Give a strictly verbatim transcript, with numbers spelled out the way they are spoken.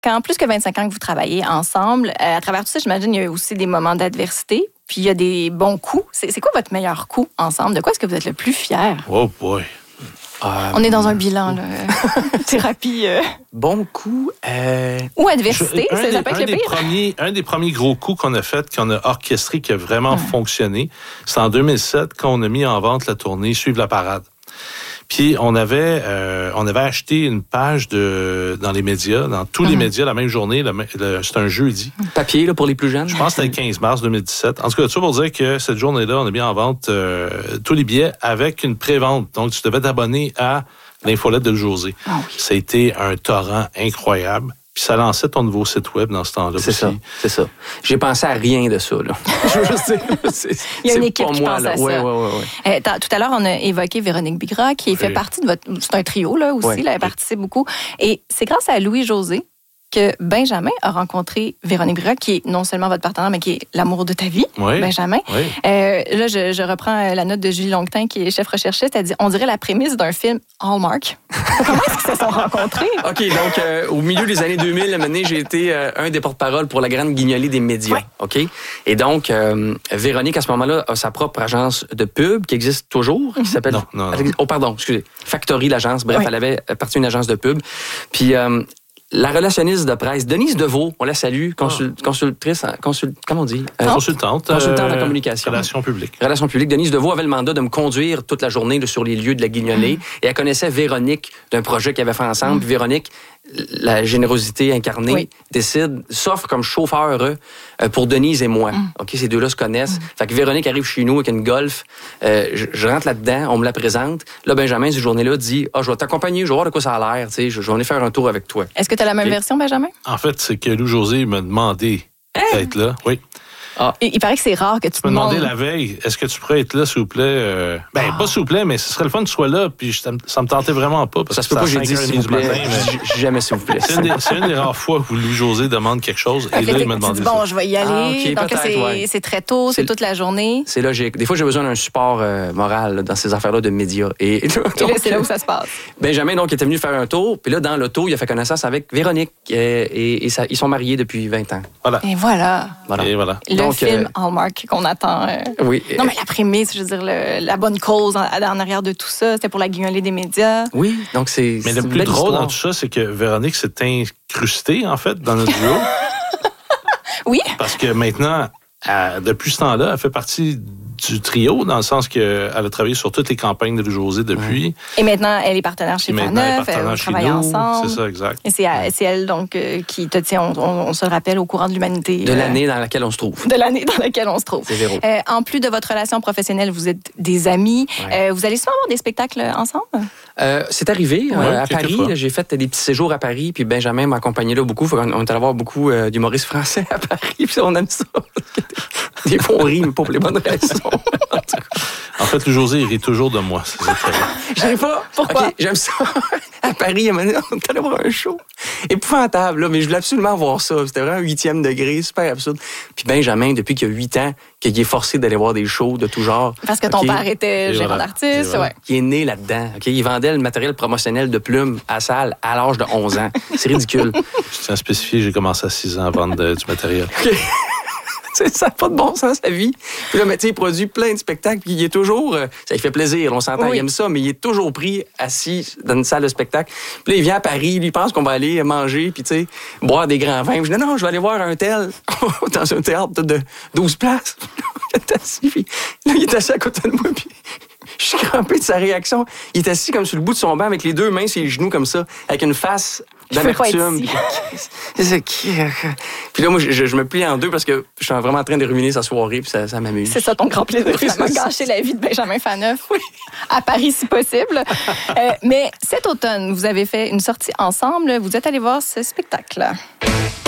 quand plus que vingt-cinq ans que vous travaillez ensemble, euh, à travers tout ça, j'imagine qu'il y a aussi des moments d'adversité, puis il y a des bons coups. C'est, c'est quoi votre meilleur coup ensemble? De quoi est-ce que vous êtes le plus fier? Oh boy! Euh, On est dans un bilan, là. Thérapie. Euh... Bon coup. Euh... Ou adversité, Je, ça, des, ça peut être le des pire. Premiers, un des premiers gros coups qu'on a fait, qu'on a orchestré, qui a vraiment ouais. fonctionné, c'est en deux mille sept, quand on a mis en vente la tournée Suivre la parade. Puis on avait euh, on avait acheté une page de dans les médias, dans tous mm-hmm. les médias la même journée. Le, le, c'est un jeudi. Papier là pour les plus jeunes. Je pense que c'était le quinze mars deux mille dix-sept. En tout cas, tout ça pour dire que cette journée-là, on a mis en vente euh, tous les billets avec une pré-vente. Donc tu devais t'abonner à l'infolette de José. Oh oui. Ça a été un torrent incroyable. Puis ça lançait ton nouveau site web dans ce temps-là c'est aussi. Ça, c'est ça. J'ai pensé à rien de ça, là. Je veux juste dire, c'est, Il y a une équipe qui moi, pense là. à ouais, ça. Ouais, ouais, ouais. Euh, tout à l'heure, on a évoqué Véronique Bigra, qui oui. fait partie de votre... C'est un trio, là, aussi. Oui. Là, elle participe beaucoup. Et c'est grâce à Louis-José que Benjamin a rencontré Véronique Bigra, qui est non seulement votre partenaire, mais qui est l'amour de ta vie, oui. Benjamin. Oui. Euh, là, je, je reprends la note de Julie Longtin, qui est chef recherchiste. Elle dit, on dirait la prémisse d'un film Hallmark. Comment est-ce qu'ils se sont rencontrés? OK, donc, euh, au milieu des années deux mille, à un moment donné, j'ai été euh, un des porte-parole pour la grande guignolée des médias. Oui. OK? Et donc, euh, Véronique, à ce moment-là, a sa propre agence de pub qui existe toujours, qui mm-hmm. s'appelle... Non, non, non. Oh, pardon, excusez. Factory, l'agence. Bref, oui. elle avait parti une agence de pub. Puis... Euh, la relationniste de presse, Denise Deveau, on la salue, consul, oh. consultrice, consul, comment on dit? Euh, consultante. Consultante en communication. Relations publiques. Relations publiques. Denise Deveau avait le mandat de me conduire toute la journée là, sur les lieux de la guignolée. Mm. Et elle connaissait Véronique d'un projet qu'ils avaient fait ensemble. Mm. Puis Véronique, la générosité incarnée, oui. décide, s'offre comme chauffeur euh, pour Denise et moi. Mm. OK, ces deux-là se connaissent. Mm. Fait que Véronique arrive chez nous avec une Golf. Euh, je, je rentre là-dedans, on me la présente. Là, Benjamin, cette journée-là, dit « Ah, oh, je vais t'accompagner, je vais voir de quoi ça a l'air. Je, je vais aller faire un tour avec toi. » Est-ce que tu as la même Et, version, Benjamin? En fait, c'est que Louis-José m'a demandé hein? d'être là. Oui. Ah. Il, il paraît que c'est rare que tu me demandes... demandé la veille, est-ce que tu pourrais être là, s'il vous plaît? Euh... Ben, ah. pas s'il vous plaît, mais ce serait le fun que tu sois là, puis je, ça me tentait vraiment pas. Parce ça se peut pas, j'ai dit s'il vous plaît. Matin, mais... Jamais s'il vous plaît. C'est une, des, c'est une des rares fois où Louis-José demande quelque chose, okay, et là, il m'a demandé dis, ça. Bon, je vais y aller. Ah, okay, donc, c'est, ouais. c'est très tôt, c'est, c'est toute la journée. C'est logique. Des fois, j'ai besoin d'un support euh, moral là, dans ces affaires-là de médias. Et, donc, et là, c'est là où ça se passe. Benjamin, donc, était venu faire un tour, puis là, dans l'auto, il a fait connaissance avec Véronique, euh, et, et ça, ils sont mariés depuis vingt ans. Voilà. Et voilà. voilà. Et voilà. Le donc, film Hallmark qu'on attend. Euh... Oui. Non, mais la prémisse, je veux dire, le, la bonne cause en, en arrière de tout ça, c'était pour la guignolée des médias. Oui, donc c'est. Mais c'est le plus drôle histoire. Dans tout ça, c'est que Véronique s'est incrustée, en fait, dans notre duo. Oui. Parce que maintenant, elle, depuis ce temps-là, elle fait partie du trio, dans le sens qu'elle a travaillé sur toutes les campagnes de Louis-José depuis. Ouais. Et maintenant, elle est partenaire chez Faneuf, elle travaille ensemble. C'est ça, exact. Et c'est, ouais. c'est elle, donc, euh, qui te tient, on, on, on se le rappelle, au courant de l'humanité. De euh, l'année dans laquelle on se trouve. De l'année dans laquelle on se trouve. C'est Véro. Euh, en plus de votre relation professionnelle, vous êtes des amis. Ouais. Euh, vous allez souvent avoir des spectacles ensemble? Euh, c'est arrivé ouais, euh, à Paris. Fois. J'ai fait des petits séjours à Paris, puis Benjamin m'a accompagné là beaucoup. On, on est allé voir beaucoup euh, d'humoristes français à Paris, puis on aime ça. Des fois, on rit, mais pas pour les bonnes raisons. En fait, le José, il rit toujours de moi. C'est ça. J'aime pas. Pourquoi? Okay, j'aime ça. À Paris, on est allé voir un show. Épouvantable, là, mais je voulais absolument voir ça. C'était vraiment un huitième degré, super absurde. Puis Benjamin, depuis qu'il a huit ans, qu'il est forcé d'aller voir des shows de tout genre. Parce que ton okay. père était gérant voilà. d'artiste, voilà. ouais. Il est né là-dedans. Okay? Il vendait le matériel promotionnel de plumes à salle à l'âge de onze ans. C'est ridicule. Je tiens à spécifier, j'ai commencé à six ans à vendre de, du matériel. Okay. Ça n'a pas de bon sens, sa vie. Puis là, mais tu sais, il produit plein de spectacles, puis il est toujours... Ça lui fait plaisir, on s'entend, oui. il aime ça, mais il est toujours pris assis dans une salle de spectacle. Puis là, il vient à Paris, lui, il pense qu'on va aller manger, puis tu sais, boire des grands vins. Je dis, non, non, je vais aller voir un tel dans un théâtre de douze places. Il est assis, puis là, il est assis à côté de moi, puis... Je suis crampé de sa réaction. Il est assis comme sur le bout de son banc avec les deux mains sur les genoux comme ça, avec une face d'amertume. C'est qui? Puis là, moi, je, je me plie en deux parce que je suis vraiment en train de ruiner sa soirée, puis ça, ça m'amuse. C'est ça ton grand plaisir, finalement, gâcher la vie de Benjamin Faneuf. Oui. À Paris, si possible. euh, mais cet automne, vous avez fait une sortie ensemble. Vous êtes allés voir ce spectacle-là.